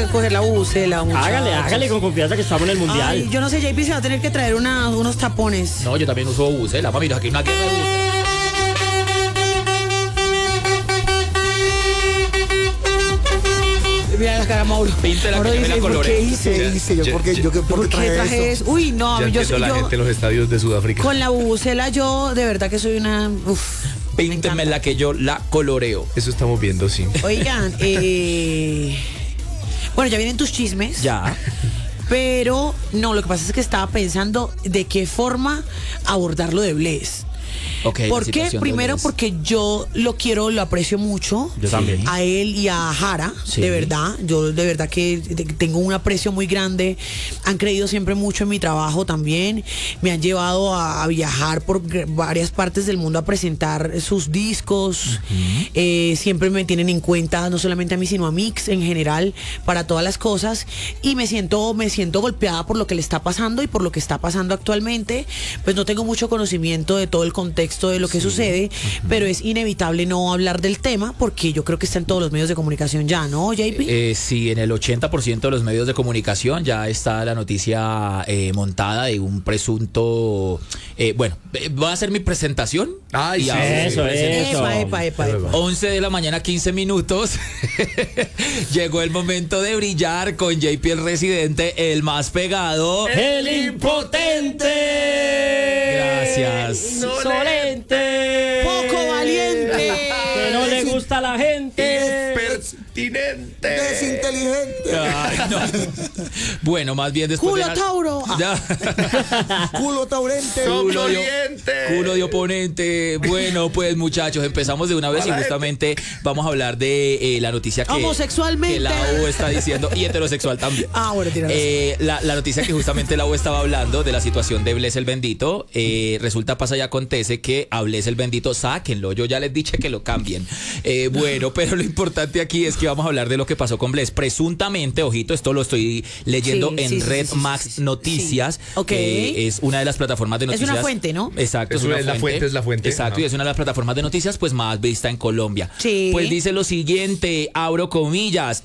coger la bucela, muchachos. Hágale con confianza que estamos en el mundial. Ay, yo no sé, JP se va a tener que traer unos tapones. No, yo también uso bucela, mami, aquí una guerra de bucela. Mira la cara, Mauro. Píntela, Mauro que yo me la dice, ¿por coloreo. qué hice? ¿Por qué traje eso? Uy, no, Ya yo entiendo la gente en los estadios de Sudáfrica. con la bubucela yo de verdad que soy una... Pínteme la que yo la coloreo. Eso estamos viendo, sí. Oigan, bueno, ya vienen tus chismes. Ya. Pero no, lo que pasa es que estaba pensando de qué forma abordarlo de Bless. Okay, ¿Por qué? Primero porque yo lo quiero, lo aprecio mucho. Yo también. A él y a Jara, Sí. de verdad. Yo de verdad que tengo un aprecio muy grande. Han creído siempre mucho en mi trabajo también. Me han llevado a viajar por varias partes del mundo a presentar sus discos. Siempre me tienen en cuenta, no solamente a mí, sino a Mix en general, para todas las cosas. Y me siento golpeada por lo que le está pasando y por lo que está pasando actualmente. Pues no tengo mucho conocimiento de todo el contexto de lo que sucede, pero es inevitable no hablar del tema porque yo creo que está en todos los medios de comunicación ya, ¿no, JP? Sí, en el 80% de los medios de comunicación ya está la noticia montada de un presunto... bueno, voy a hacer mi presentación. Ay, Y sí, ahora- Eso. Epa. 11 de la mañana, 15 minutos. Llegó el momento de brillar con JP el residente, el más pegado. ¡El impotente! Gracias. ¡Insolente! ¡Poco valiente! ¡Que no le gusta a la gente! Pertinente. Desinteligente. Ay, no. Bueno, más bien después ¡Culo de la- Tauro! Ya. Culo taurente. Culo de oponente. Bueno, pues muchachos, empezamos de una vez y justamente vamos a hablar de la noticia que Homosexualmente. la U está diciendo y heterosexual también. Ah, bueno, tienes razón. La noticia que justamente la U estaba hablando de la situación de Bless el Bendito. Resulta, pasa y acontece que a Bless el Bendito sáquenlo. Yo ya les dije que lo cambien. Bueno, pero lo importante aquí es que vamos a hablar de lo que pasó con Bless. Presuntamente, ojito, esto lo estoy leyendo Sí, en sí, Red sí, Max sí, sí. Noticias. Sí. Ok. Es una de las plataformas de Es noticias. una fuente, ¿no? Exacto, Eso una es la fuente, es la fuente. Exacto, Ajá. y es una de las plataformas de noticias pues más vista en Colombia. Sí. Pues dice lo siguiente, abro comillas.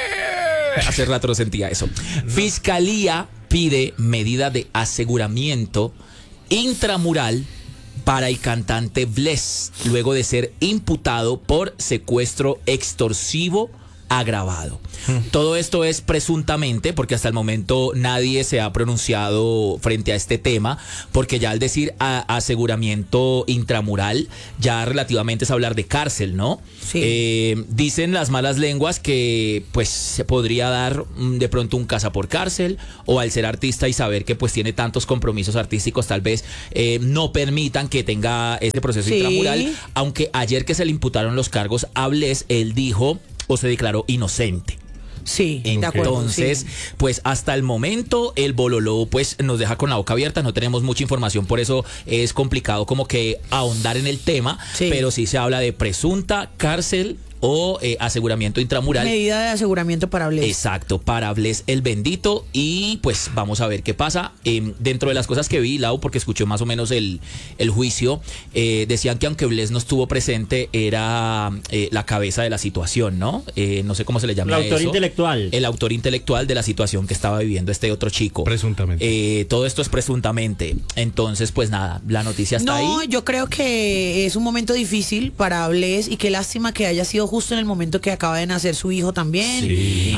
Hace rato no sentía eso. Fiscalía pide medida de aseguramiento intramural para el cantante Bless, luego de ser imputado por secuestro extorsivo agravado. Todo esto es presuntamente, porque hasta el momento nadie se ha pronunciado frente a este tema, porque ya al decir aseguramiento intramural, ya relativamente es hablar de cárcel, ¿no? Sí. Dicen las malas lenguas que pues se podría dar de pronto un casa por cárcel, o al ser artista y saber que pues tiene tantos compromisos artísticos, tal vez no permitan que tenga ese proceso Sí. intramural, aunque ayer que se le imputaron los cargos a Bless, él dijo o se declaró inocente. Sí, de acuerdo. Entonces, sí. pues hasta el momento el bololó pues nos deja con la boca abierta, no tenemos mucha información, por eso es complicado como que ahondar en el tema, Sí. pero sí se habla de presunta cárcel o aseguramiento intramural. Medida de aseguramiento para Bless. Exacto, para Bless el Bendito, y pues vamos a ver qué pasa. Dentro de las cosas que vi, Lau, porque escuché más o menos el juicio, decían que aunque Bless no estuvo presente, era la cabeza de la situación, ¿no? No sé cómo se le llama El autor eso. intelectual. El autor intelectual de la situación que estaba viviendo este otro chico. Presuntamente. Todo esto es presuntamente. Entonces, pues nada, la noticia está No, ahí. yo creo que es un momento difícil para Bless y qué lástima que haya sido justo en el momento que acaba de nacer su hijo también. Sí.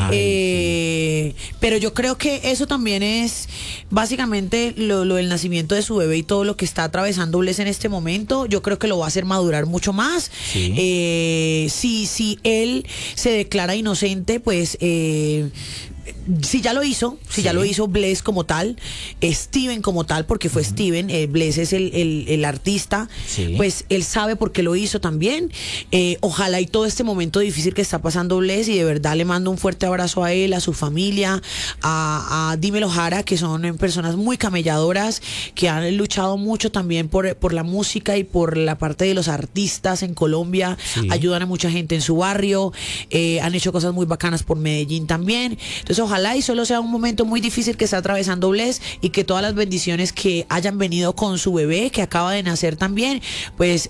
Pero yo creo que eso también es básicamente lo del nacimiento de su bebé y todo lo que está atravesando Bless en este momento. Yo creo que lo va a hacer madurar mucho más. Sí. Si él se declara inocente, pues si ya lo hizo, Bless como tal, Steven como tal, porque fue Steven, Bless es el artista, Sí. pues él sabe por qué lo hizo también. Ojalá y todo este momento difícil que está pasando Bless, y de verdad le mando un fuerte abrazo a él, a su familia, a Dímelo Jara, que son personas muy camelladoras, que han luchado mucho también por la música y por la parte de los artistas en Colombia, Sí. ayudan a mucha gente en su barrio, han hecho cosas muy bacanas por Medellín también. Entonces Entonces ojalá y solo sea un momento muy difícil que está atravesando Bless y que todas las bendiciones que hayan venido con su bebé que acaba de nacer también, pues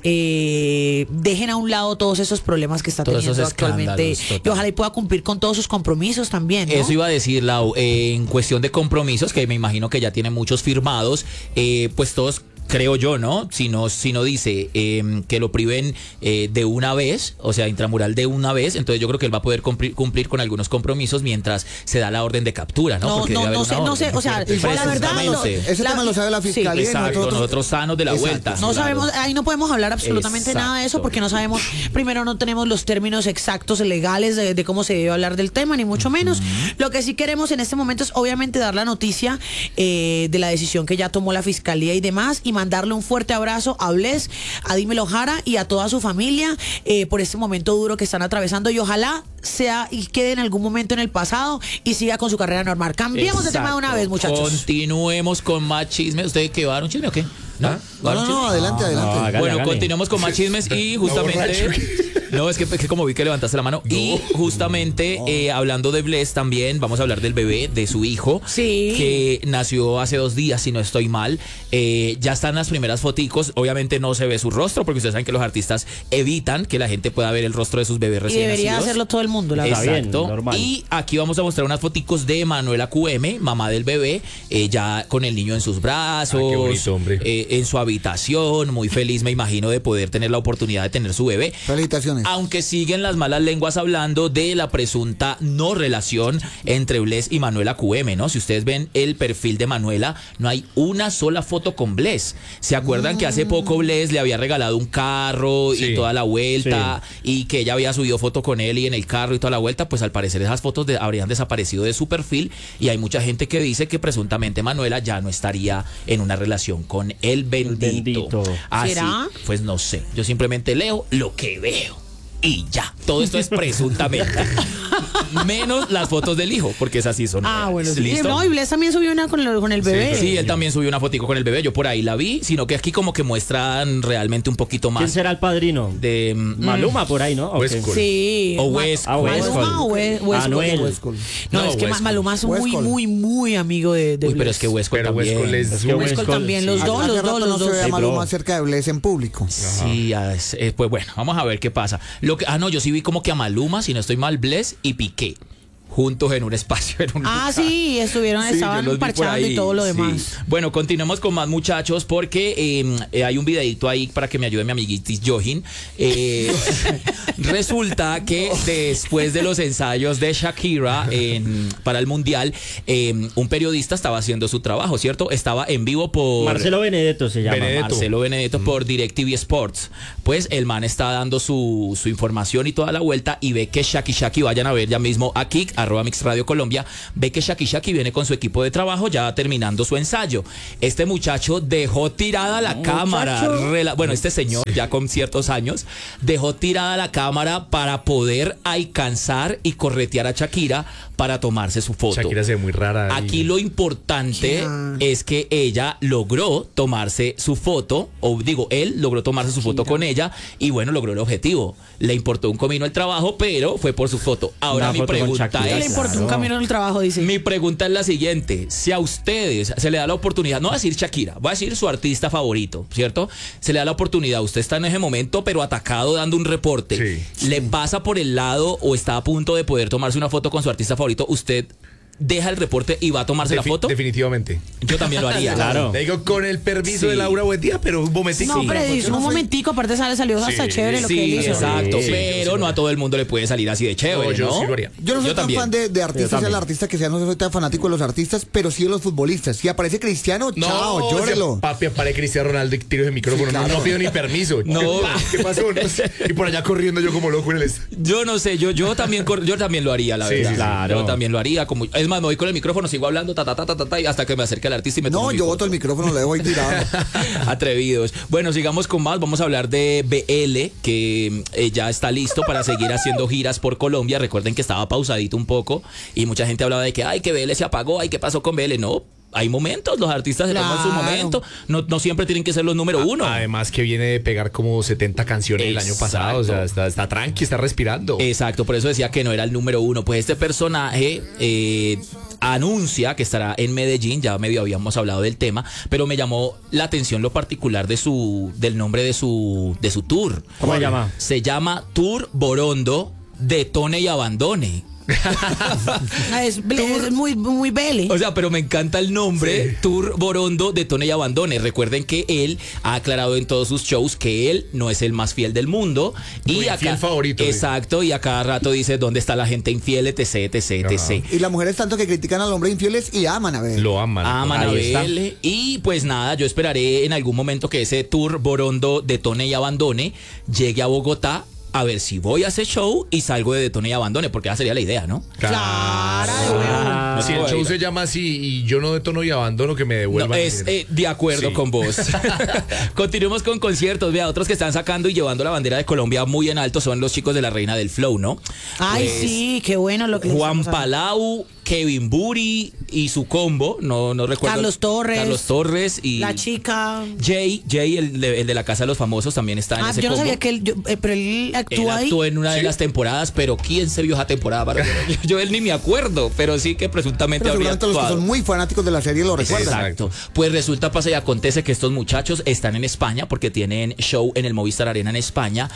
dejen a un lado todos esos problemas que está Todos teniendo esos actualmente, escándalos, y ojalá y pueda cumplir con todos sus compromisos también, ¿no? Eso iba a decir, Lau, en cuestión de compromisos, que me imagino que ya tiene muchos firmados, pues todos, creo yo, ¿no? Si no dice que lo priven de una vez, o sea, intramural de una vez, entonces yo creo que él va a poder cumplir con algunos compromisos mientras se da la orden de captura, ¿no? Porque debe haber una no sé, orden. o sea, la verdad, Ese tema lo sabe la fiscalía. y Exacto, nosotros sanos de la Exacto. vuelta. no claro. sabemos, ahí no podemos hablar absolutamente nada de eso porque no sabemos, primero no tenemos los términos exactos legales de cómo se debe hablar del tema, ni mucho menos. Lo que sí queremos en este momento es obviamente dar la noticia de la decisión que ya tomó la fiscalía y demás, y mandarle un fuerte abrazo a Bless, a Dímelo Jara y a toda su familia por este momento duro que están atravesando, y ojalá sea y quede en algún momento en el pasado y siga con su carrera normal. Cambiemos de tema de una vez, muchachos. Continuemos con más chismes. ¿Ustedes qué va a dar un chisme o qué? ¿No? ¿Va a dar un chisme? Adelante. hágale, Bueno, hágale. continuamos con más chismes y justamente... No, es que como vi que levantaste la mano. Y justamente hablando de Bless también, vamos a hablar del bebé, de su hijo. Sí. Que nació hace 2 días, si no estoy mal. Ya están las primeras foticos. Obviamente no se ve su rostro, porque ustedes saben que los artistas evitan que la gente pueda ver el rostro de sus bebés Y recién debería nacidos. hacerlo todo el mundo, la verdad. Está Exacto. bien, normal. Y aquí vamos a mostrar unas foticos de Manuela QM, mamá del bebé, ya con el niño en sus brazos, Ah, qué bonito, hombre. en su habitación, muy feliz, me imagino, de poder tener la oportunidad de tener su bebé. Felicitaciones. Aunque siguen las malas lenguas hablando de la presunta no relación entre Bless y Manuela QM, ¿no? Si ustedes ven el perfil de Manuela, no hay una sola foto con Bless. ¿Se acuerdan que hace poco Bless le había regalado un carro y Sí. toda la vuelta, y que ella había subido foto con él y en el carro y toda la vuelta? Pues al parecer esas fotos habrían desaparecido de su perfil, y hay mucha gente que dice que presuntamente Manuela ya no estaría en una relación con el bendito. bendito. Así, ¿Será? pues no sé, yo simplemente leo lo que veo y ya. Todo esto es presuntamente. Menos las fotos del hijo, porque esas sí son. Bueno, sí. ¿Listo? No, y Bless también subió una con el bebé. Sí, él también subió una fotico con el bebé, yo por ahí la vi, sino que aquí como que muestran realmente un poquito ¿Quién más será el padrino? de... Maluma por ahí, ¿no? ¿O qué? Westcol. Sí. O West. Ah, Westcol. Maluma o Westcol. Anuel. Huescol. No, No, es que Westcol. Maluma es muy, Westcol. muy, muy amigo de Uy, pero Bless. es que Westcol Pero también. Westcol es... Es que Westcol también, los sí. dos, Hace los rato dos, no los se dos. ve a Sí, Maluma bro. cerca de Bless en público. Sí, pues bueno, vamos a ver qué pasa. No, yo sí vi como que a Maluma, si no estoy mal, Bless y Piqué juntos en un espacio. En un Ah, lugar. sí, estuvieron, Sí, yo estaban los vi por parchando ahí, y todo lo sí. demás. Bueno, continuemos con más, muchachos, porque hay un videito ahí para que me ayude mi amiguitis Johin. Resulta que después de los ensayos de Shakira para el Mundial, un periodista estaba haciendo su trabajo, ¿cierto? Estaba en vivo por... Marcelo Benedetto se llama. Benedetto. Marcelo Benedetto por DirecTV Sports. Pues el man está dando su información y toda la vuelta, y ve que Shaki, vayan a ver ya mismo a Kik, @Mix Radio Colombia, ve que Shaki viene con su equipo de trabajo ya terminando su ensayo. Este muchacho dejó tirada la cámara. Bueno, este señor ya con ciertos años dejó tirada la cámara para poder alcanzar y corretear a Shakira para tomarse su foto. Shakira se ve muy rara. Aquí lo importante Ya. es que ella logró tomarse su foto, o digo, él logró tomarse su foto con ella, y bueno, logró el objetivo. Le importó un comino el trabajo, pero fue por su foto. Ahora Una mi foto con pregunta Shakira, ¿Qué le es... importa un Claro. camino en el trabajo, dice? Mi pregunta es la siguiente: si a ustedes se le da la oportunidad, no voy a decir Shakira, voy a decir su artista favorito, ¿cierto? Se le da la oportunidad, usted está en ese momento, pero atacado dando un reporte, Sí. le pasa por el lado o está a punto de poder tomarse una foto con su artista favorito, ¿usted deja el reporte y va a tomarse la foto? Definitivamente. Yo también lo haría. Claro. Le digo con el permiso Sí. de Laura Buendía, pero un momentico. No, pero dice un momentico, aparte salió hasta chévere lo que él Sí, hizo. exacto, Sí, pero no a todo el mundo le puede salir así de chévere, No, yo ¿no? sí lo haría. Yo no soy tan también. fan de Yo artistas, también. el artista que sea, no soy tan fanático de los artistas, pero sí de los futbolistas. Si aparece Cristiano, No, chao, llórelo. papi, apare Cristiano Ronaldo y tiros de micrófono. Sí, claro. No pido ni permiso. No. ¿Qué pasó? No sé. Y por allá corriendo yo como loco en el Yo no sé, yo también lo haría, la Sí, verdad. sí, sí. Claro. Yo también lo haría. Es más, me voy con el micrófono, sigo hablando, y hasta que me acerque al artista y me tomo No, mi yo foto. boto el micrófono, lo dejo ahí tirado. Atrevidos. Bueno, sigamos con más. Vamos a hablar de BL, que ya está listo para seguir haciendo giras por Colombia. Recuerden que estaba pausadito un poco y mucha gente hablaba de que, ay, que BL se apagó, ay, ¿qué pasó con BL? No. hay momentos, los artistas se toman su Claro. momento, no siempre tienen que ser los número uno. Además que viene de pegar como 70 canciones el año pasado. O sea, está tranqui, está respirando. Exacto, por eso decía que no era el número uno. Pues este personaje anuncia que estará en Medellín, ya medio habíamos hablado del tema, pero me llamó la atención lo particular del nombre de su tour. ¿Cómo se llama? Se llama Tour Borondo, Detone y Abandone. Es muy, muy bele. O sea, pero me encanta el nombre, Tour Borondo, Detone y Abandone. Recuerden que él ha aclarado en todos sus shows que él no es el más fiel del mundo. Muy fiel favorito. Exacto, y a cada rato dice dónde está la gente infiel, etc, etc, etc. Y las mujeres tanto que critican al hombre infieles y aman a ver. Lo aman. Aman a Ahí está. verle. Y pues nada, yo esperaré en algún momento que ese Tour Borondo, Detone y Abandone llegue a Bogotá. A ver si voy a ese show y salgo de Detone y Abandone, porque esa sería la idea, ¿no? Claro. Si el show se llama así y yo no detono y abandono, que me No, devuelvan. es de acuerdo Sí. con vos. Continuemos con conciertos. Vea, otros que están sacando y llevando la bandera de Colombia muy en alto son los chicos de la Reina del Flow, ¿no? Ay, Pues, sí, qué bueno lo que les Juan estamos hablando. Palau, Kevin Buri y su combo, no recuerdo. Carlos Torres y La chica. Jay, el de la Casa de los Famosos también está en ese Yo no combo. sabía que él, pero él Él actúa ahí. actuó en una de las temporadas, pero ¿quién se vio esa temporada? Bárbara? yo él ni me acuerdo, pero sí que presuntamente Pero habría seguramente los que actuado. son muy fanáticos de la serie lo recuerdan. Exacto. Pues resulta, pasa y acontece que estos muchachos están en España porque tienen show en el Movistar Arena en España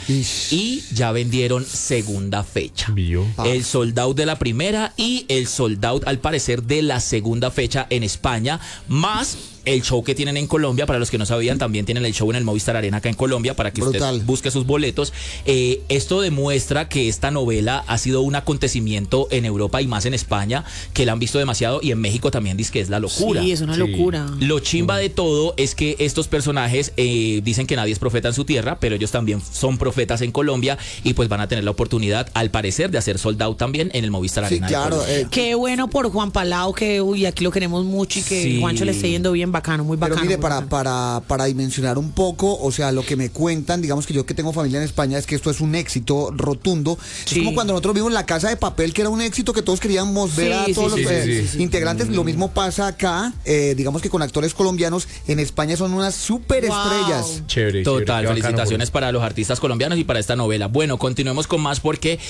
y ya vendieron segunda fecha. Vio. El sold out de la primera y el sold out al parecer de la segunda fecha en España, más el show que tienen en Colombia. Para los que no sabían, también tienen el show en el Movistar Arena acá en Colombia para que Brutal. usted busque sus boletos. Esto demuestra que esta novela ha sido un acontecimiento en Europa y más en España, que la han visto demasiado, y en México también dice que es la locura. Sí, es una locura. Lo chimba de todo es que estos personajes dicen que nadie es profeta en su tierra, pero ellos también son profetas en Colombia y pues van a tener la oportunidad, al parecer, de hacer sold out también en el Movistar Sí, Arena de claro. Colombia. Qué bueno por Juan Palau, que uy, aquí lo queremos mucho y que Sí. Juancho le esté yendo bien bacano, muy bacano. Pero mire, muy bacano. para dimensionar un poco, o sea, lo que me cuentan, digamos que yo que tengo familia en España, es que esto es un éxito rotundo. Sí. Es como cuando nosotros vimos La Casa de Papel, que era un éxito que todos queríamos ver a Sí, todos sí, los sí. integrantes. Lo mismo pasa acá, digamos que con actores colombianos, en España son unas superestrellas. Wow. Chévere. Total, chévere, qué bacano felicitaciones para los artistas colombianos y para esta novela. Bueno, continuemos con más porque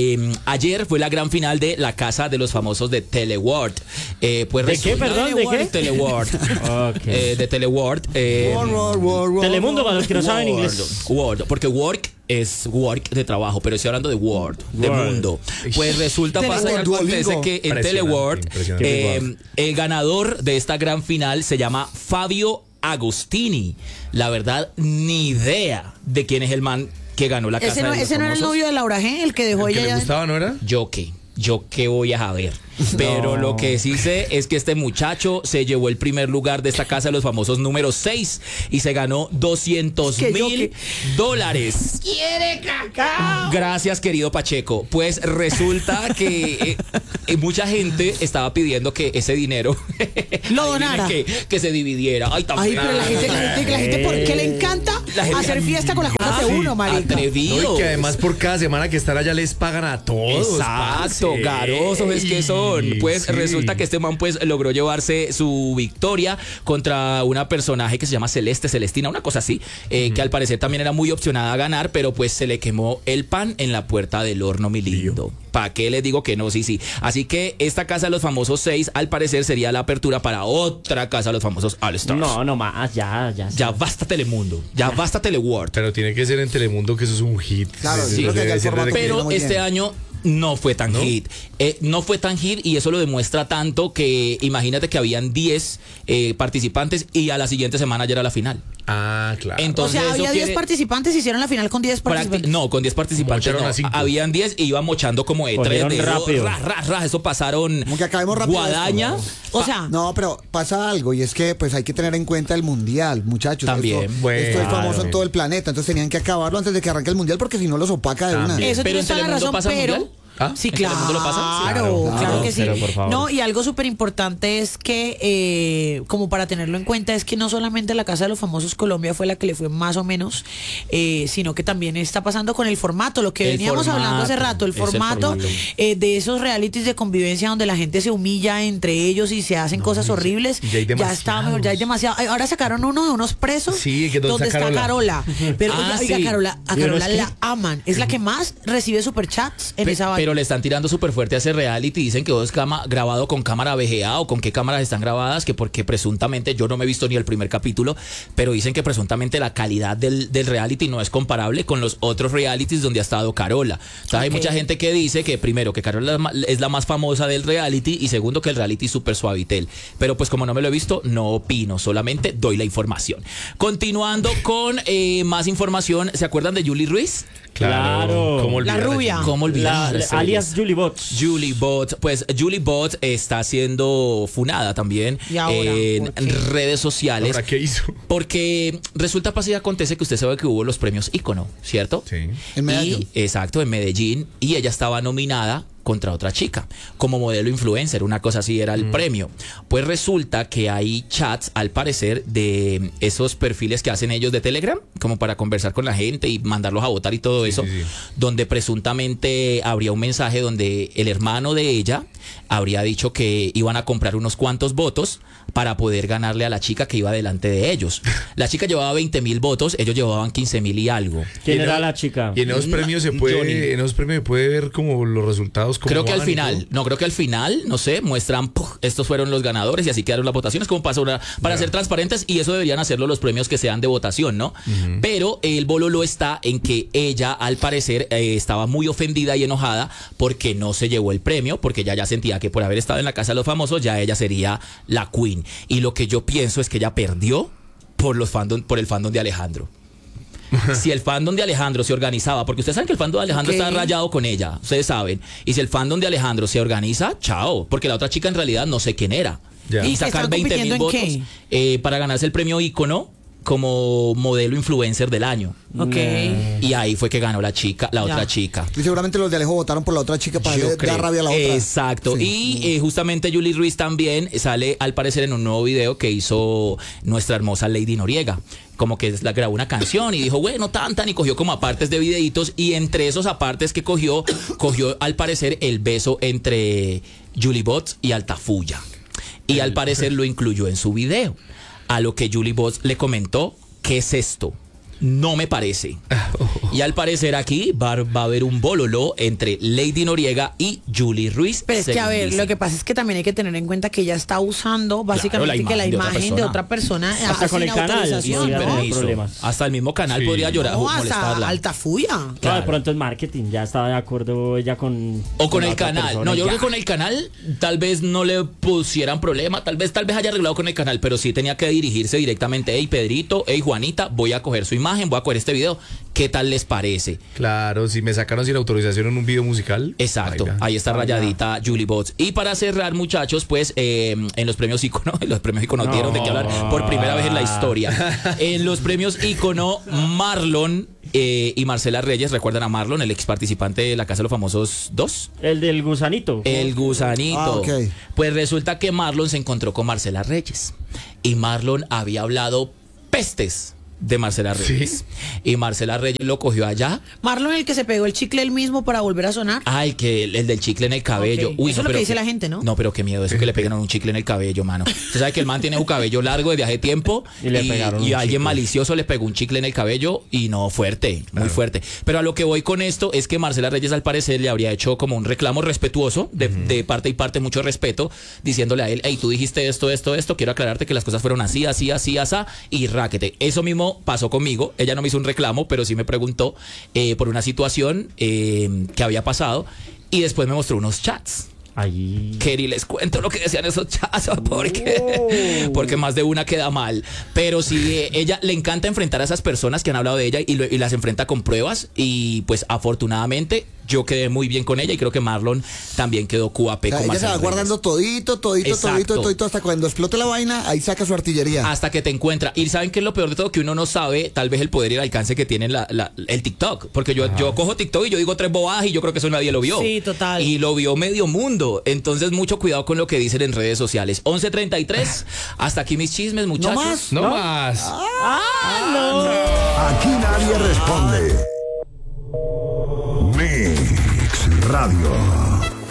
ayer fue la gran final de La Casa de los Famosos de Teleworld. Pues ¿De qué, resulta- perdón? ¿De qué? Teleworld. Ok. De Teleworld. Telemundo, para los que no saben inglés. World, porque work es work de trabajo, pero estoy hablando de world, de World. mundo. Pues resulta, pasa y Teleworld, acontece Duolingo. que en Impresionante, Teleworld impresionante. el ganador de esta gran final se llama Fabio Agostini. La verdad, ni idea de quién es el man que ganó la Casa Ese no, de los ese no era el Famosos. novio de Laura G, el que dejó ¿El que ella le ya. gustaba, no era? Yo qué voy a saber. Pero lo que sí sé es que este muchacho se llevó el primer lugar de esta Casa de los Famosos número 6 y se ganó $200,000. ¡Quiere cacao! Gracias, querido Pacheco. Pues resulta que mucha gente estaba pidiendo que ese dinero Lo adivinen donara. que se dividiera. Ay, tan Ay, pero la gente, ¿por qué le encanta La gente- hacer fiesta con las cosas de uno, marica? atrevido. No, y que además por cada semana que están allá les pagan a todos. Exacto, parce. garosos es que son. Pues Sí. resulta que este man pues logró llevarse su victoria contra una personaje que se llama Celestina, una cosa así, que al parecer también era muy opcionada a ganar, pero pues se le quemó el pan en la puerta del horno, mi lindo. ¿Para qué les digo que no? Sí. Así que esta Casa de los Famosos 6 al parecer sería la apertura para otra Casa de los Famosos All Stars. No más, ya. Ya basta Telemundo, ya basta Teleworld. Pero tiene que ser en Telemundo, que eso es un hit. Claro, Sí, yo creo que debe ya el ser formato- desde que- Pero muy este bien. año no fue tan hit. No fue tan hit y eso lo demuestra tanto que imagínate que habían 10 participantes y a la siguiente semana ya era la final. Ah, claro. O Entonces, sea, eso había 10 quiere- participantes, hicieron la final con 10 participantes. No, con 10 participantes Mocharon no. a 5. Habían 10 y iban mochando como de 3 Cogieron de rápido. Eso pasaron Como que acabemos rápido Guadaña. O sea, No, pero pasa algo y es que pues hay que tener en cuenta el mundial, muchachos. También. Esto, Bueno, esto es famoso claro. en todo el planeta, entonces tenían que acabarlo antes de que arranque el mundial porque si no los opaca de una. También. eso Pero tiene en toda la Telemundo razón, pasa pero mundial. ¿Ah? Sí, ¿En claro, Telemundo lo pasan? claro que sí. Pero por favor. No, y algo súper importante es que, como para tenerlo en cuenta, es que no solamente la Casa de los Famosos Colombia fue la que le fue más o menos, sino que también está pasando con el formato, lo que El veníamos hablando hace formato, rato, el es el formato, formato. De esos realities de convivencia donde la gente se humilla entre ellos y se hacen cosas horribles. ya hay Ya está mejor, ya hay demasiado. Ahora sacaron uno de unos presos Sí, que donde está Carola. Pero Ah, oiga, sí. a ¿Y uno Carola es qué? la aman. Es la que más recibe superchats en esa vaina. Pero le están tirando súper fuerte a ese reality. Dicen que es grabado con cámara VGA o con qué cámaras están grabadas, que porque presuntamente, yo no me he visto ni el primer capítulo, pero dicen que presuntamente la calidad del reality no es comparable con los otros realities donde ha estado Carola. O sea, hay Ok. mucha gente que dice que primero que Carola es la más famosa del reality y segundo que el reality es súper suavitel. Pero pues como no me lo he visto, no opino, solamente doy la información. Continuando con más información, ¿se acuerdan de Julie Ruiz? Claro. ¿Cómo olvidar La eso? rubia. ¿Cómo olvidar? Alias Julie Bots. Julie Bot, pues Julie Bot está siendo funada también ¿Y ahora? en ¿Por qué? redes sociales. ¿Ahora qué hizo? Porque resulta, pasa y acontece que usted sabe que hubo los premios Ícono, ¿cierto? Sí. En Medellín. Exacto, en Medellín. Y ella estaba nominada contra otra chica, como modelo influencer, una cosa así era el premio. Pues resulta que hay chats, al parecer, de esos perfiles que hacen ellos de Telegram, como para conversar con la gente y mandarlos a votar y todo eso, sí. donde presuntamente habría un mensaje donde el hermano de ella habría dicho que iban a comprar unos cuantos votos para poder ganarle a la chica que iba delante de ellos. La chica llevaba 20.000 votos, ellos llevaban 15.000 y algo. ¿Quién Y era no- la chica? Y en esos premios se Johnny. puede, en esos premios se puede ver como los resultados. Cómo Creo que al van y final, todo. no, creo que al final, no sé, muestran, ¡puf! Estos fueron los ganadores y así quedaron las votaciones, como para ser transparentes, y eso deberían hacerlo los premios que sean de votación, ¿no? Pero el bololo está en que ella, al parecer, estaba muy ofendida y enojada porque no se llevó el premio, porque ella ya sentía que por haber estado en la Casa de los Famosos, ya ella sería la queen. Y lo que yo pienso es que ella perdió por el fandom de Alejandro. Si el fandom de Alejandro se organizaba, porque ustedes saben que el fandom de Alejandro Ok. está rayado con ella, ustedes saben, y si el fandom de Alejandro se organiza, chao, porque la otra chica en realidad no sé quién era. Ya. Y ¿Y sacar están 20.000 compitiendo en votos qué? para ganarse el premio Ícono como modelo influencer del año. Ok. Y ahí fue que ganó la chica, la Ya. otra chica. Y seguramente los de Alejo votaron por la otra chica para Yo dar creo. rabia a la otra. Exacto. Sí. Y justamente Julie Ruiz también sale al parecer en un nuevo video que hizo nuestra hermosa Lady Noriega. Como que la grabó una canción y dijo, bueno, tan, y cogió como apartes de videitos, y entre esos apartes que cogió al parecer el beso entre Julie Bots y Altafulla. Y al parecer lo incluyó en su video. A lo que Julie Bots le comentó, ¿qué es esto? No me parece. Y al parecer aquí va a haber un bololo entre Lady Noriega y Julie Ruiz. Pero es que, a según ver, dicen. lo que pasa es que también hay que tener en cuenta que ella está usando básicamente la que la imagen imagen de otra persona, Hasta con sin el canal, autorización, sí, ¿no? no hay Permiso. problemas. Hasta el mismo canal Sí. podría llorar, No, hasta molestarla. Altafulla. Claro, Claro. de pronto es marketing, ya estaba de acuerdo ella con... O con la el otra canal. persona No, y yo creo ya. que con el canal tal vez no le pusieran problema. Tal vez haya arreglado con el canal, pero sí tenía que dirigirse directamente. Hey, Pedrito, hey, Juanita, voy a coger su imagen, voy a coger este video. ¿Qué tal les parece? Claro, si me sacaron sin autorización en un video musical. Exacto, baila. ahí está rayadita Julie Bots. Y para cerrar, muchachos, pues en los premios Ícono, los premios Ícono No. dieron de qué hablar por primera vez en la historia. En los premios Ícono, Marlon y Marcela Reyes, ¿recuerdan a Marlon, el ex participante de la Casa de los Famosos 2? El del gusanito. El gusanito. Ah, ok. Pues resulta que Marlon se encontró con Marcela Reyes. Y Marlon había hablado pestes de Marcela Reyes. Y Marcela Reyes lo cogió allá. Marlon, el que se pegó el chicle él mismo para volver a sonar. Ay, que el del chicle en el cabello. Ok. Uy, Eso no, es lo pero que dice la gente, ¿no? No, pero qué miedo eso que le pegan un chicle en el cabello, mano. Usted sabe que el man tiene un cabello largo desde hace tiempo Y le pegaron y un alguien chicle. malicioso le pegó un chicle en el cabello y no, fuerte, muy fuerte. Pero a lo que voy con esto es que Marcela Reyes al parecer le habría hecho como un reclamo respetuoso, de parte y parte, mucho respeto, diciéndole a él, hey, tú dijiste esto, quiero aclararte que las cosas fueron así, asá, y ráquete. Eso mismo pasó conmigo. Ella no me hizo un reclamo, pero sí me preguntó por una situación que había pasado y después me mostró unos chats. Ahí. Que ni les cuento lo que decían esos chats, porque más de una queda mal. Pero sí, ella le encanta enfrentar a esas personas que han hablado de ella y las enfrenta con pruebas. Y pues afortunadamente yo quedé muy bien con ella y creo que Marlon también quedó QAP O sea, con ella se va Marcelo guardando todito, Exacto. hasta cuando explote la vaina, ahí saca su artillería. hasta que te encuentra. Y ¿saben qué es lo peor de todo? Que uno no sabe tal vez el poder y el alcance que tiene el TikTok. Porque yo cojo TikTok y yo digo 3 bobadas y yo creo que eso nadie lo vio. Sí, total. Y lo vio medio mundo. Entonces mucho cuidado con lo que dicen en redes sociales. 11:33. Hasta aquí mis chismes, muchachos. más? No más. Aquí nadie responde. Mix Radio.